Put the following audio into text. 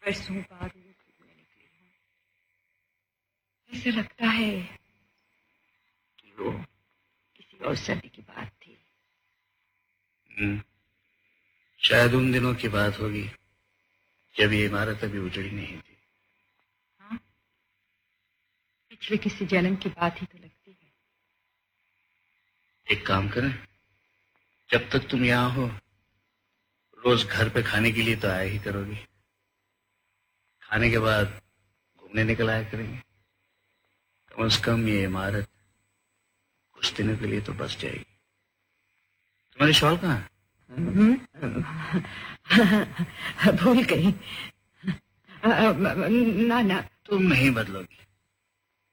बरसों बाद यूं घूमने निकली हूँ। ऐसे लगता है कि वो किसी और सदी की बात थी। शायद उन दिनों की बात होगी जब ये इमारत अभी उजड़ी नहीं थी। हाँ, पिछले किसी जन्म की बात ही तो लगती है। एक काम करें, जब तक तुम यहाँ हो रोज घर पे खाने के लिए तो आया ही करोगी। खाने के बाद घूमने निकल आया करेंगे। कम से कम ये इमारत कुछ दिनों के लिए तो बस जाएगी। तुम्हारी शॉल कहाँ है? भूल गई। ना ना, तुम नहीं बदलोगी।